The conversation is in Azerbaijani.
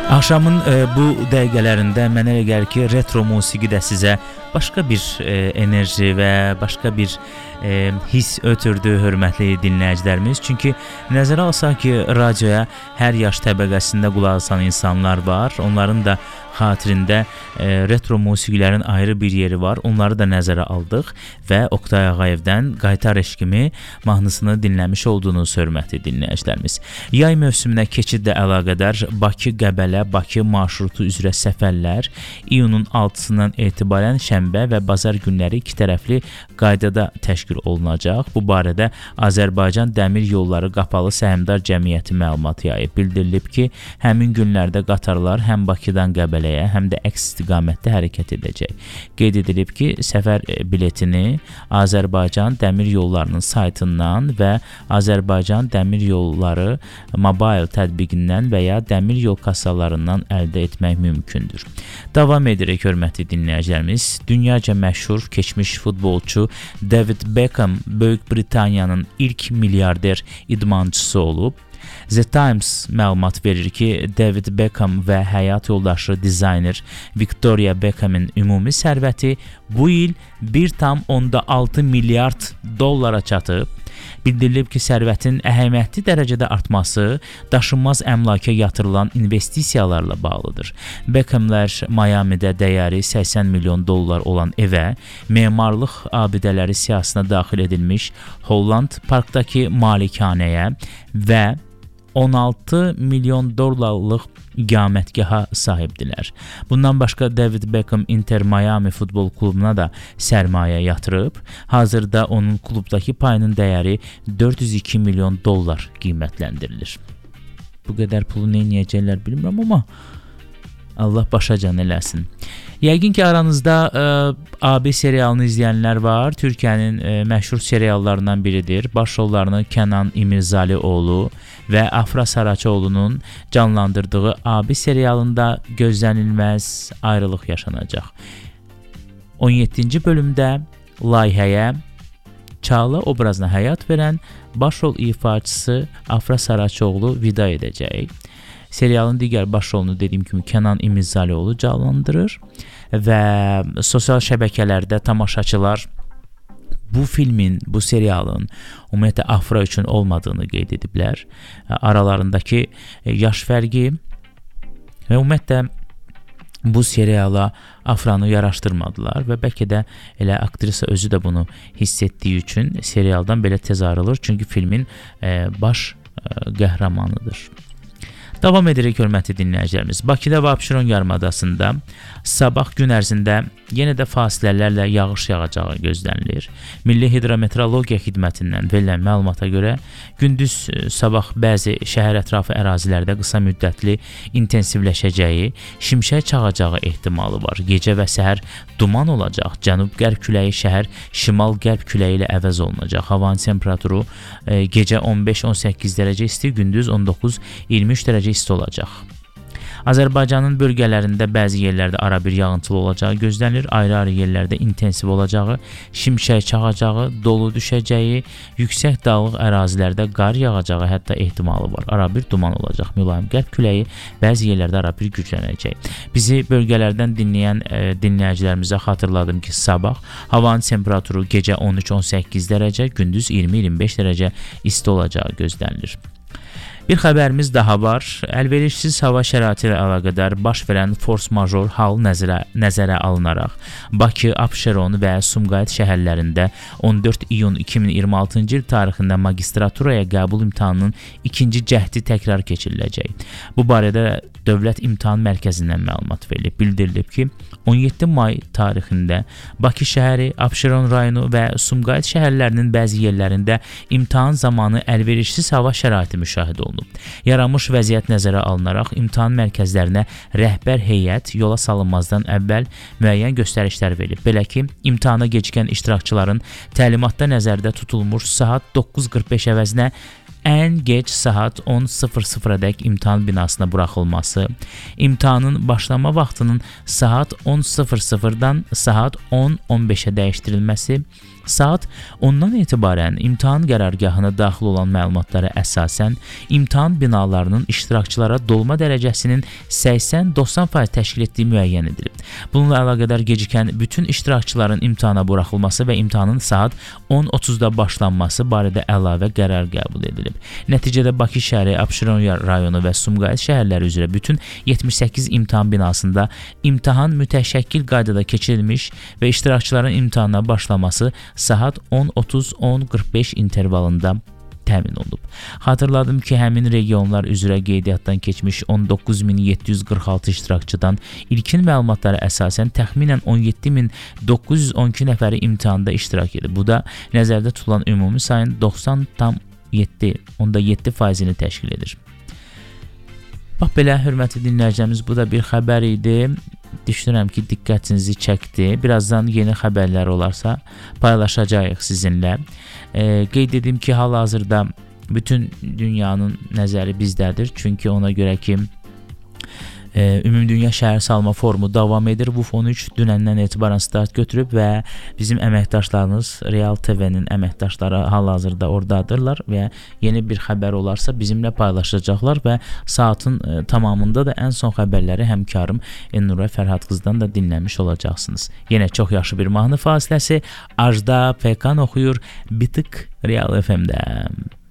Axşamın bu dəqiqələrində mənə elə gəlir ki, retro musiqi də sizə başqa bir enerji və başqa bir hiss ötürdü, hörmətli dinləyicilərimiz. Çünki nəzərə alsaq ki, radioya hər yaş təbəqəsində qulaq asan insanlar var. Onların da xatirində retro musiqilərin ayrı bir yeri var. Onları da nəzərə aldıq və Oqtay Ağayevdən Qaytar eşqimi mahnısını dinləmiş olduğunuz hörmətli dinləyicilərimiz. Yay mövsümünə keçidlə əlaqədar Bakı-Qəbələ, Bakı marşrutu üzrə səfərlər iyunun 6-sından etibarən şənbə və bazar günləri iki tərəfli qaydada təşkil olunacaq. Bu barədə Azərbaycan Dəmir Yolları Qapalı Səhmdar Cəmiyyəti məlumat yayıb. Bildirilib ki, həmin günlərdə qatarlar həm Bakıdan Qəbələyə, həm də əks istiqamətdə hərəkət edəcək. Qeyd edilib ki, səfər biletini Azərbaycan Dəmir Yollarının saytından və Azərbaycan Dəmir Yolları mobil tətbiqindən və ya dəmir yol kassalarından əldə etmək mümkündür. Davam edirik, hörmətli dinləyicilərimiz. Dünyaca məşhur keçmiş futbolçu David Beckham Böyük Britaniyanın ilk milyarder idmançısı olub. The Times məlumat verir ki, David Beckham və həyat yoldaşı dizayner Victoria Beckham'ın ümumi sərvəti bu il 1,6 milyard dollara çatıb. Bildirilib ki, sərvətin əhəmiyyətli dərəcədə artması daşınmaz əmlaka yatırılan investisiyalarla bağlıdır. Beckhamlər Miami'də dəyəri 80 milyon dollar olan evə, memarlıq abidələri siyahısına daxil edilmiş Holland Parkdakı malikanəyə və 16 milyon dollarlıq iqamətgaha sahibdilər. Bundan başqa David Beckham Inter Miami futbol klubuna da sərmayə yatırıb. Hazırda onun klubdakı payının dəyəri 402 milyon dollar qiymətləndirilir. Bu qədər pulu nə edəcəklər bilmirəm, amma Allah başacan eləsin. Yəqin ki, aranızda AB serialını izləyənlər var. Türkiyənin məşhur seriallarından biridir. Başrollarını Kənan İmirzalioğlu və Afra Saraçoğlu'nun canlandırdığı AB serialında gözlənilməz ayrılıq yaşanacaq. 17-ci bölümdə layihəyə Çağla obrazına həyat verən başrol ifaçısı Afra Saraçoğlu vida edəcək. Serialın digər başrolunu dediyim kimi Kənan İmirzalioğlu canlandırır və sosial şəbəkələrdə tamaşaçılar bu filmin, bu serialın ümumiyyətlə Afra üçün olmadığını qeyd ediblər. Aralarındakı yaş fərqi və ümumiyyətlə bu seriala Afranı yaraşdırmadılar və bəlkə də elə aktrisa özü də bunu hiss etdiyi üçün serialdan belə tez ayrılır, çünki filmin baş qəhrəmanıdır. Davam edirik, hörmətli dinləyicilərimiz. Bakıda və Abşeron yarımadasında sabah gün ərzində yenə də fasilələrlə yağış yağacağı gözlənilir. Milli Hidrometeorologiya Xidmətindən verilən məlumata görə gündüz sabah bəzi şəhər ətrafı ərazilərdə qısa müddətli intensivləşəcəyi, şimşək çağacağı ehtimalı var. Gecə və səhər duman olacaq. Cənub-qərb küləyi şəhər şimal-qərb küləyi ilə əvəz olunacaq. Havanın temperaturu gecə 15-18 dərəcə isti, gündüz 19-23 dərəcə isti olacaq. Azərbaycanın bölgələrində bəzi yerlərdə arabir yağıntılı olacağı gözlənilir. Ayrı-ayrı yerlərdə intensiv olacağı, şimşək çağacağı, dolu düşəcəyi, yüksək dağlıq ərazilərdə qar yağacağı hətta ehtimalı var. Arabir duman olacaq. Mülayim qərb küləyi bəzi yerlərdə arabir güclənəcək. Bizi bölgələrdən dinləyən dinləyicilərimizə xatırladım ki, sabah havanın temperaturu gecə 13-18 dərəcə, gündüz 20-25 dərəcə isti olacağı gözlənilir. Bir xəbərimiz daha var. Əlverişsiz hava şəraiti ilə əlaqədar baş verən fors-major hal nəzərə alınaraq Bakı, Abşeron və Sumqayıt şəhərlərində 14 iyun 2026-cı il tarixində magistraturaya qəbul imtahanının ikinci cəhdi təkrar keçiriləcək. Bu barədə Dövlət İmtahan Mərkəzindən məlumat verilib. Bildirilib ki, 17 may tarixində Bakı şəhəri, Abşeron rayonu və Sumqayıt şəhərlərinin bəzi yerlərində imtahan zamanı əlverişsiz hava şəraiti müşahidə olunub. Yaranmış vəziyyət nəzərə alınaraq imtahan mərkəzlərinə rəhbər heyət yola salınmazdan əvvəl müəyyən göstərişlər verilib. Belə ki, imtahana gecikən iştirakçıların təlimatda nəzərdə tutulmuş saat 9:45 əvəzinə ən gec saat 10:00-dək imtahan binasına buraxılması, imtahanın başlama vaxtının saat 10:00-dan saat 10:15-ə dəyişdirilməsi, saat 10-dan etibarən imtahan qərargahına daxil olan məlumatlara əsasən imtahan binalarının iştirakçılara dolma dərəcəsinin 80-90% təşkil etdiyi müəyyən edilib. Bununla əlaqədar gecikən bütün iştirakçıların imtahana buraxılması və imtahanın saat 10:30-da başlanması barədə əlavə qərar qəbul edilib. Nəticədə Bakı şəhəri, Abşeron rayonu və Sumqayıt şəhərləri üzrə bütün 78 imtahan binasında imtahan mütəşəkkil qaydada keçirilmiş və iştirakçıların imtahana başlaması saat 10:30-10:45 intervalında təmin olunub. Xatırladım ki, həmin regionlar üzrə qeydiyyatdan keçmiş 19.746 iştirakçıdan ilkin məlumatlara əsasən təxminən 17.912 nəfəri imtahanda iştirak edib. Bu da nəzərdə tutulan ümumi sayın 90,7% təşkil edir. Bax belə, hörmətli dinləyicilərimiz, bu da bir xəbər idi. Düşünürəm ki, diqqətinizi çəkdi. Birazdan yeni xəbərlər olarsa paylaşacağıq sizinlə. Qeyd edim ki, hal-hazırda bütün dünyanın nəzəri bizdədir. Çünki ona görə ki, Ümumdünya Şəhər Salma Forumu davam edir. Bu fon 3 dünəndən etibarən start götürüb və bizim əməkdaşlarımız, Real TV-nin əməkdaşları hal-hazırda oradadırlar və yeni bir xəbər olarsa bizimlə paylaşacaqlar və saatın tamamında da ən son xəbərləri həmkarım Elnura Fərhad qızdan da dinləmiş olacaqsınız. Yenə çox yaxşı bir mahnı fasiləsi. Ajda Pəkan oxuyur, Bitik Real FM-də.